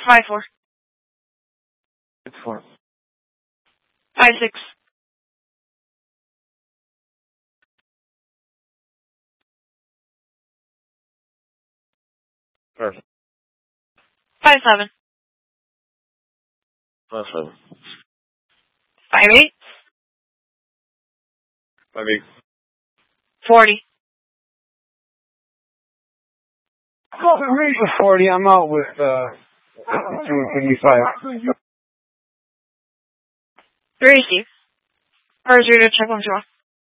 5'4". 6'4". 5'6". Perfect. 5'7". 5'7". 5'8". 5'8". 40. Well, the range was 40. I'm out with 255. 3 Steve. Or is your check on